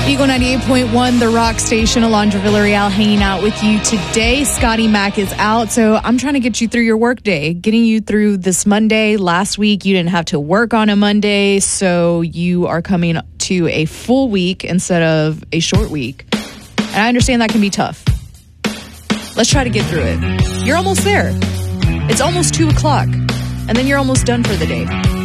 Eagle 98.1, the rock station. Alondra Villarreal hanging out with you today. Scotty Mack is out, so I'm trying to get you through your work day, getting you through this Monday. Last week, you didn't have to work on a Monday, so you are coming to a full week instead of a short week. And I understand that can be tough. Let's try to get through it. You're almost there. It's almost 2 o'clock, and then you're almost done for the day.